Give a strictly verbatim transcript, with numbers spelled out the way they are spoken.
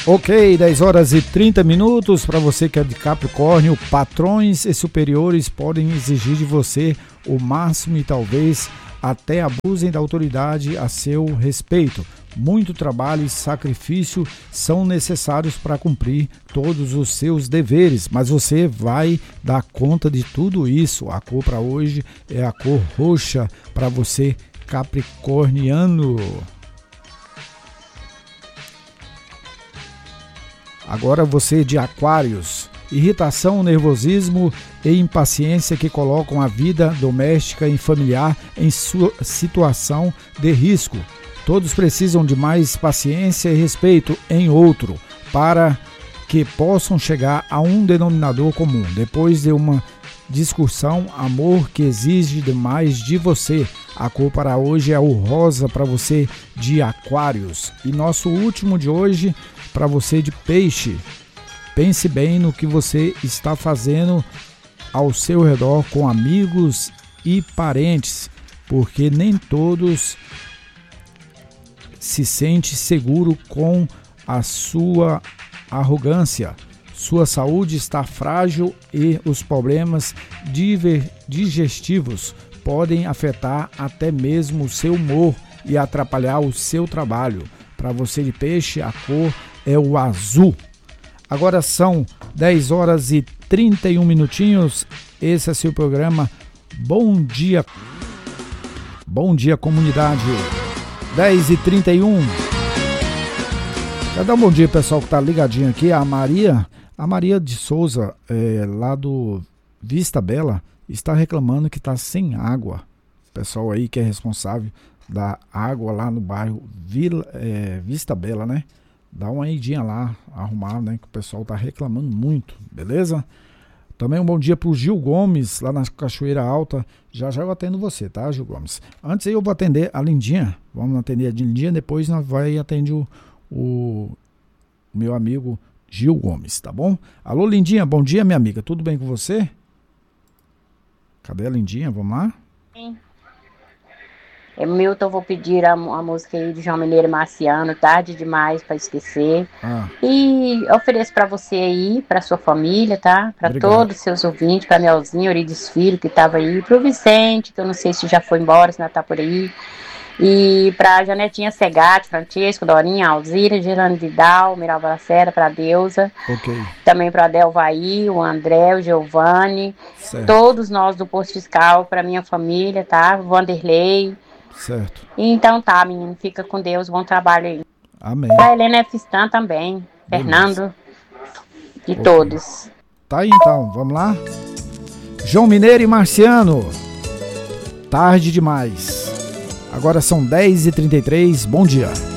Ok, dez horas e trinta minutos. Para você que é de Capricórnio, patrões e superiores podem exigir de você o máximo e talvez até abusem da autoridade a seu respeito. Muito trabalho e sacrifício são necessários para cumprir todos os seus deveres, mas você vai dar conta de tudo isso. A cor para hoje é a cor roxa para você, capricorniano. Agora você de Aquários. Irritação, nervosismo e impaciência que colocam a vida doméstica e familiar em sua situação de risco. Todos precisam de mais paciência e respeito em outro para que possam chegar a um denominador comum. Depois de uma discussão, amor que exige demais de você. A cor para hoje é o rosa para você de Aquários. E nosso último de hoje para você de Peixe. Pense bem no que você está fazendo ao seu redor com amigos e parentes, porque nem todos se sente seguro com a sua arrogância. Sua saúde está frágil e os problemas digestivos podem afetar até mesmo o seu humor e atrapalhar o seu trabalho. Para você de Peixe, a cor é o azul. Agora são dez horas e trinta e um minutinhos. Esse é seu programa Bom Dia. Bom Dia, comunidade. dez e trinta e um. Quero dar um bom dia, pessoal, que tá ligadinho aqui. A Maria, a Maria de Souza, é, lá do Vista Bela, está reclamando que tá sem água. O pessoal aí que é responsável da água lá no bairro Vila, é, Vista Bela, né? Dá uma idinha lá, arrumar, né? Que o pessoal tá reclamando muito, beleza? Também um bom dia pro Gil Gomes, lá na Cachoeira Alta. Já já eu atendo você, tá, Gil Gomes? Antes aí eu vou atender a Lindinha. Vamos atender a Lindinha, depois nós vai atender o, o meu amigo Gil Gomes, tá bom? Alô, Lindinha, bom dia, minha amiga. Tudo bem com você? Cadê a Lindinha? Vamos lá? Sim. É, Milton, vou pedir a, a música aí de João Mineiro e Marciano, Tarde Demais para Esquecer. Ah. E ofereço para você aí, para sua família, tá? Para todos os seus ouvintes, para Melzinho, Eurides Filho, que estava aí, para o Vicente, que eu não sei se já foi embora, se ainda tá por aí. E para Janetinha Segatti, Francisco, Dorinha, Alzira, Gerando Vidal, Miral Bracera, para Deusa. Ok. Também para Adelvaí, o André, o Giovanni. Certo. Todos nós do Posto Fiscal, para minha família, tá? O Vanderlei. Certo. Então tá, menino, fica com Deus, bom trabalho aí. Amém. A Helena F. Stan também, beleza. Fernando, e okay. Todos. Tá aí então, vamos lá? João Mineiro e Marciano, Tarde Demais. Agora são dez e trinta e três, bom dia.